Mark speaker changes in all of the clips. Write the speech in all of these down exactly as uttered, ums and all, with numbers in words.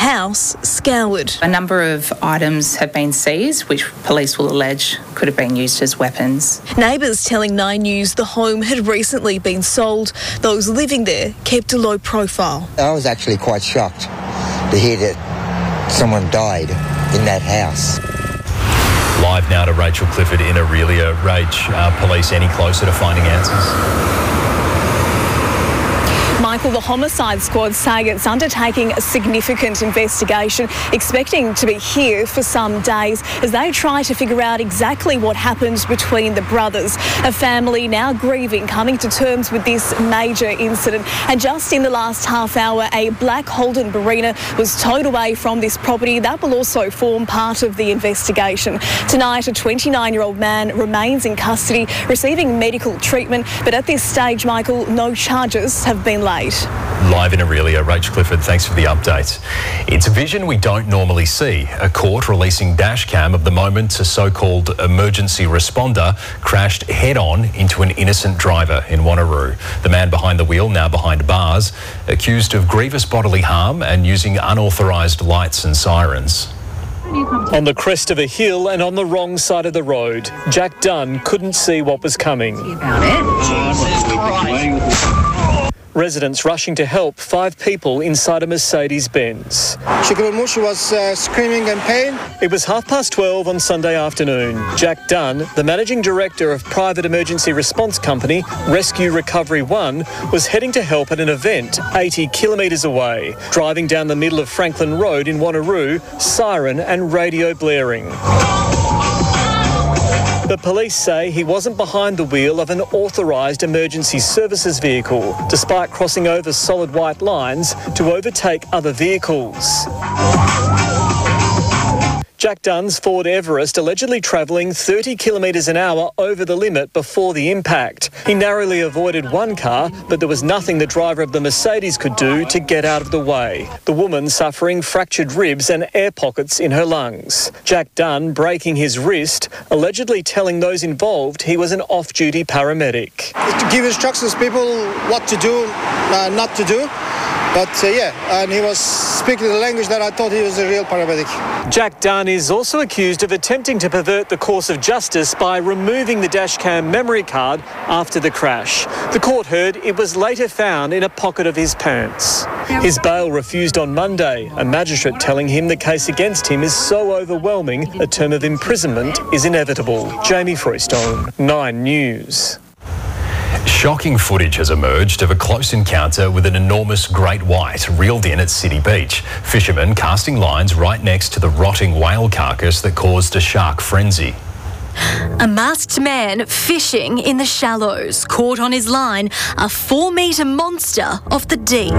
Speaker 1: house scoured.
Speaker 2: A number of items have been seized, which police will allege could have been used as weapons.
Speaker 1: Neighbours telling Nine News the home had recently been sold. Those living there kept a low profile.
Speaker 3: I was actually quite shocked to hear that someone died in that house.
Speaker 4: Live now to Rachel Clifford in Aurelia. Rach, are police any closer to finding answers?
Speaker 1: Michael, the homicide squad saying it's undertaking a significant investigation, expecting to be here for some days as they try to figure out exactly what happened between the brothers. A family now grieving, coming to terms with this major incident. And just in the last half hour, a black Holden Barina was towed away from this property. That will also form part of the investigation. Tonight, a twenty-nine-year-old man remains in custody, receiving medical treatment. But at this stage, Michael, no charges have been laid.
Speaker 4: Live in Aurelia, Rach Clifford, thanks for the update. It's a vision we don't normally see. A court releasing dash cam of the moment a so-called emergency responder crashed head-on into an innocent driver in Wanneroo. The man behind the wheel, now behind bars, accused of grievous bodily harm and using unauthorised lights and sirens.
Speaker 5: On the crest of a hill and on the wrong side of the road, Jack Dunn couldn't see what was coming. Residents rushing to help five people inside a Mercedes-Benz.
Speaker 6: She couldn't move. She was uh, screaming in pain.
Speaker 5: It was half past twelve on Sunday afternoon. Jack Dunn, the managing director of private emergency response company Rescue Recovery One, was heading to help at an event eighty kilometres away, driving down the middle of Franklin Road in Wanneroo, siren and radio blaring. The police say he wasn't behind the wheel of an authorised emergency services vehicle, despite crossing over solid white lines to overtake other vehicles. Jack Dunn's Ford Everest allegedly travelling thirty kilometres an hour over the limit before the impact. He narrowly avoided one car, but there was nothing the driver of the Mercedes could do to get out of the way. The woman suffering fractured ribs and air pockets in her lungs. Jack Dunn breaking his wrist, allegedly telling those involved he was an off-duty paramedic.
Speaker 6: To give instructions to people what to do, uh, not to do. But uh, yeah, and he was speaking the language that I thought he was a real paramedic.
Speaker 5: Jack Dunn is also accused of attempting to pervert the course of justice by removing the dashcam memory card after the crash. The court heard it was later found in a pocket of his pants. His bail refused on Monday, a magistrate telling him the case against him is so overwhelming a term of imprisonment is inevitable. Jamie Freestone, Nine News.
Speaker 4: Shocking footage has emerged of a close encounter with an enormous great white reeled in at City Beach. Fishermen casting lines right next to the rotting whale carcass that caused a shark frenzy.
Speaker 7: A masked man fishing in the shallows, caught on his line, a four-metre monster off the deep.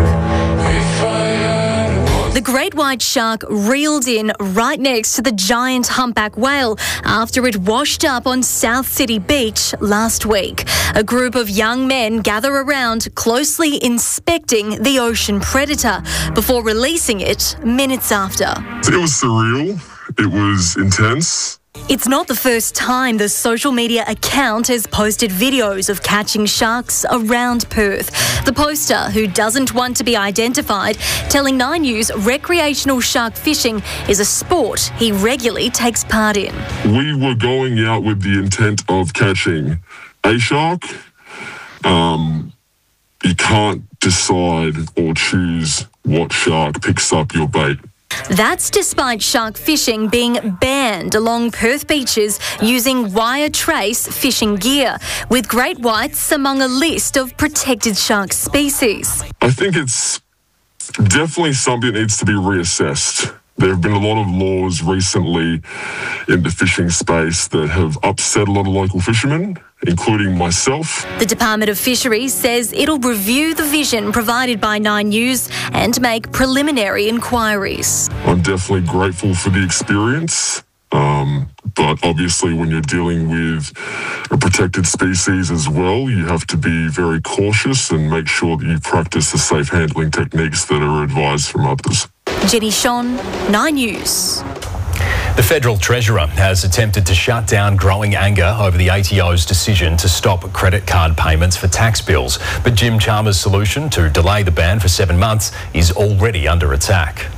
Speaker 7: The great white shark reeled in right next to the giant humpback whale after it washed up on South City Beach last week. A group of young men gather around, closely inspecting the ocean predator before releasing it minutes after.
Speaker 8: It was surreal. It was intense.
Speaker 7: It's not the first time the social media account has posted videos of catching sharks around Perth. The poster, who doesn't want to be identified, telling Nine News recreational shark fishing is a sport he regularly takes part in.
Speaker 8: We were going out with the intent of catching a shark. Um, you can't decide or choose what shark picks up your bait.
Speaker 7: That's despite shark fishing being banned along Perth beaches using wire trace fishing gear, with great whites among a list of protected shark species.
Speaker 8: I think it's definitely something that needs to be reassessed. There have been a lot of laws recently in the fishing space that have upset a lot of local fishermen, including myself.
Speaker 7: The Department of Fisheries says it'll review the vision provided by Nine News and make preliminary inquiries.
Speaker 8: I'm definitely grateful for the experience, um, but obviously when you're dealing with a protected species as well, you have to be very cautious and make sure that you practice the safe handling techniques that are advised from others.
Speaker 7: Jenny Shon, Nine News.
Speaker 4: The Federal Treasurer has attempted to shut down growing anger over the A T O's decision to stop credit card payments for tax bills. But Jim Chalmers' solution to delay the ban for seven months is already under attack.